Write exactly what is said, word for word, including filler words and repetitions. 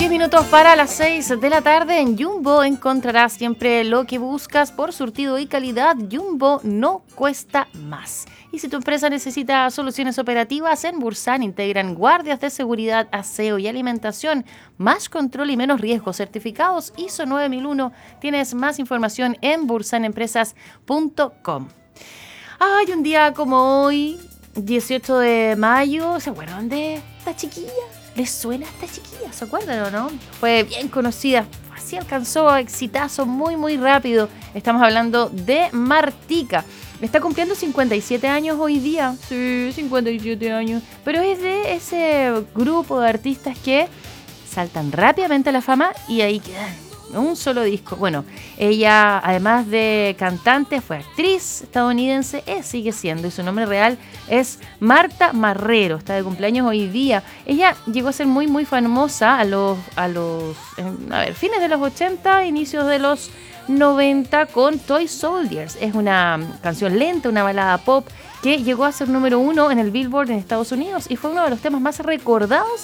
diez minutos para las seis de la tarde. En Jumbo encontrarás siempre lo que buscas por surtido y calidad. Jumbo no cuesta más. Y si tu empresa necesita soluciones operativas, en Bursan integran guardias de seguridad, aseo y alimentación, más control y menos riesgo, certificados I S O nueve mil uno. Tienes más información en bursan empresas punto com. Ay, un día como hoy, dieciocho de mayo, ¿se acuerdan de esta chiquilla? ¿Les suena esta chiquilla? ¿Se acuerdan o no? Fue bien conocida. Así alcanzó exitazo muy, muy rápido. Estamos hablando de Martika. Está cumpliendo cincuenta y siete años hoy día. Sí, cincuenta y siete años. Pero es de ese grupo de artistas que saltan rápidamente a la fama y ahí quedan. Un solo disco. Bueno, ella, además de cantante, fue actriz estadounidense, eh, sigue siendo, y su nombre real es Marta Marrero. Está de cumpleaños hoy día. Ella llegó a ser muy, muy famosa a los, a los, a ver, fines de los ochenta, inicios de los noventa con Toy Soldiers. Es una canción lenta, una balada pop que llegó a ser número uno en el Billboard en Estados Unidos y fue uno de los temas más recordados